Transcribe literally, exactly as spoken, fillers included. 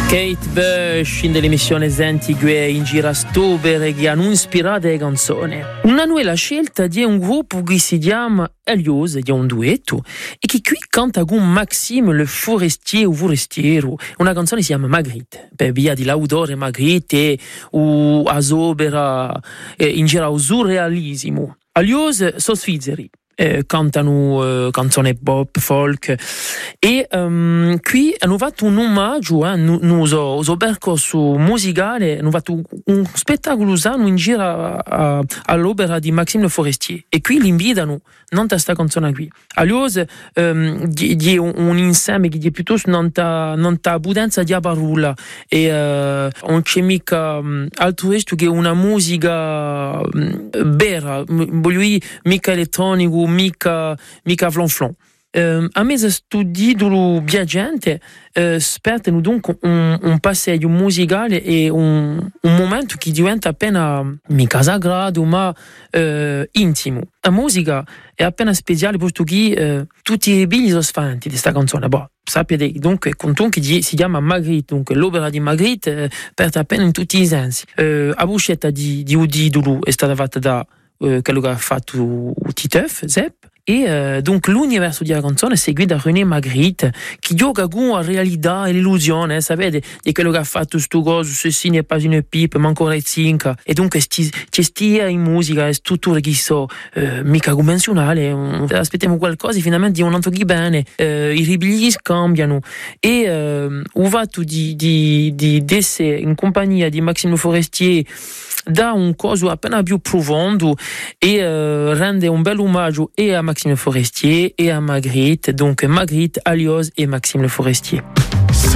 Kate Bush in dell'emissione Senti Gue in gira stupere che hanno ispirato le canzoni. Una nuova scelta di un gruppo che si chiama Elios, di un duetto, e che qui canta con Maxime le forestier o forestiero. Una canzone si chiama Magritte, per via di l'autore Magritte o asobera in gira o surrealismo. Elios sono svizzeri. Eh, cantano eh, canzoni pop, folk e um, qui hanno fatto un omaggio eh, nu, nu so, so percorso musicale, hanno fatto un spettacolo usano in giro a, a, all'opera di Maxime Le Forestier e qui li invitano non a questa canzone qui allora um, di, di un, un insieme che è piuttosto non ta, non ta budenza di parola e uh, non c'è mica um, altro resto che una musica um, vera, voglio dire mica elettronico mica, mica flonflon. Uh, a me studi duro viaggiante uh, spertano dunque un, un passaggio musicale e un, un momento che diventa appena mica sagrato ma uh, intimo. La musica è appena speciale posto che uh, tutti i bigli sono sfanti di questa canzone. Boh, sapete dunque con che si chiama Magritte, dunque l'opera di Magritte uh, perde appena in tutti i sensi. Uh, la buscetta di, di Udidulu è stata fatta da uh, quello che ha fatto Titeuf, Zepp. E uh, donc l'universo della canzone è seguito da René Magritte che gioca con la realtà e l'illusione, eh, sapete, di quello che ha fatto sto coso, se sì ne è pas une pipe, ma ancora è zinca e dunque c'è stia in musica, è strutture che sono uh, mica convenzionali, um, aspettiamo qualcosa e finalmente non tocchi bene, uh, i ribelli cambiano e uh, ho fatto di, di, di, di essere in compagnia di Maxime Le Forestier da un coso appena più profondo e uh, rende un bel omaggio e a Maxime Le Forestier e a Magritte, donc Magritte, Elios e Maxime Le Forestier.